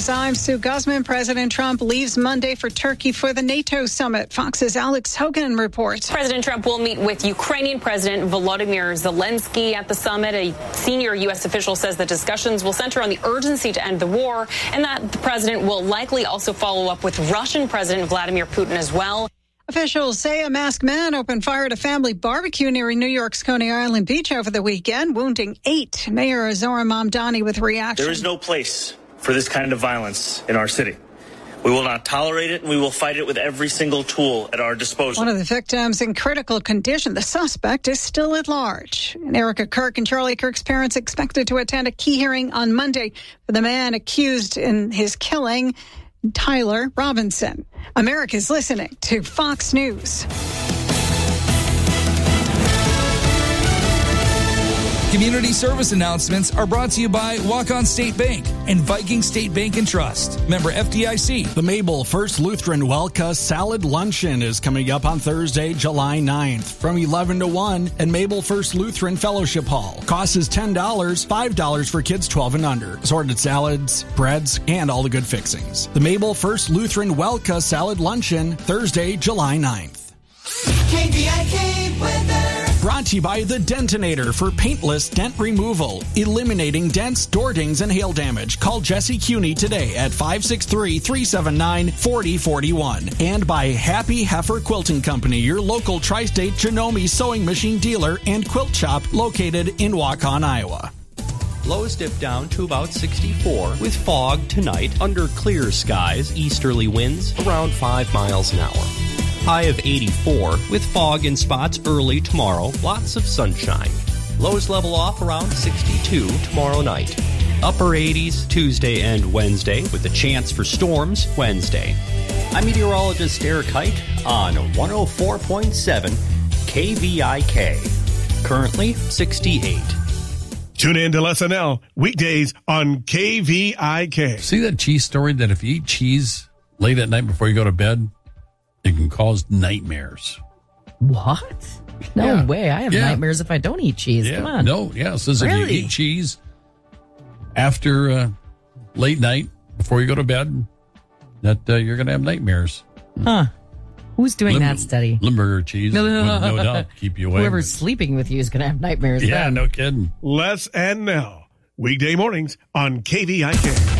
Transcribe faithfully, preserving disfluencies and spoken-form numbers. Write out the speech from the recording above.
news. I'm Sue Guzman. President Trump leaves Monday for Turkey for the NATO summit. Fox's Alex Hogan reports. President Trump will meet with Ukrainian President Volodymyr Zelensky at the summit. A senior U S official says the discussions will center on the urgency to end the war and that the president will likely also follow up with Russian President Vladimir Putin as well. Officials say a masked man opened fire at a family barbecue near New York's Coney Island Beach over the weekend, wounding eight. Mayor Zohran Mamdani with reaction. There is no place for this kind of violence in our city. We will not tolerate it, and we will fight it with every single tool at our disposal. One of the victims in critical condition. The suspect is still at large. And Erica Kirk and Charlie Kirk's parents expected to attend a key hearing on Monday for the man accused in his killing, Tyler Robinson. America's listening to Fox News. Community service announcements are brought to you by Walk-On State Bank and Viking State Bank and Trust. Member F D I C. The Mabel First Lutheran Welka Salad Luncheon is coming up on Thursday, July ninth from eleven to one at Mabel First Lutheran Fellowship Hall. Cost is ten dollars, five dollars for kids twelve and under. Assorted salads, breads, and all the good fixings. The Mabel First Lutheran Welka Salad Luncheon, Thursday, July ninth. K V I K weather. Brought to you by The Dentinator for paintless dent removal, eliminating dents, door dings, and hail damage. Call Jesse Cuney today at five six three, three seven nine, four zero four one. And by Happy Heifer Quilting Company, your local tri-state Janome sewing machine dealer and quilt shop located in Waukon, Iowa. Lows dip down to about sixty-four with fog tonight under clear skies, easterly winds around five miles an hour. High of eighty-four with fog in spots early tomorrow, lots of sunshine. Lows level off around sixty-two tomorrow night. Upper eighties Tuesday and Wednesday with a chance for storms Wednesday. I'm meteorologist Eric Height on one oh four point seven K V I K. Currently sixty-eight. Tune in to L S N L weekdays on K V I K. See that cheese story that if you eat cheese late at night before you go to bed, it can cause nightmares. What? No yeah. way. I have yeah. nightmares if I don't eat cheese. Yeah. Come on. No, yeah. It says really? If you eat cheese after uh, late night before you go to bed, that uh, you're going to have nightmares. Huh. Who's doing Lim- that study? Limburger cheese would no doubt keep you awake. Whoever's sleeping with you is going to have nightmares. Yeah, then. no kidding. Les and Nell, weekday mornings on K V I K.